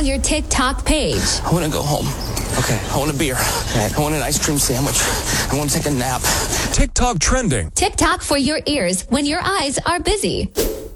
on your TikTok page. I want to go home. Okay. I want a beer. I want an ice cream sandwich. I want to take a nap. TikTok trending. TikTok for your ears when your eyes are busy.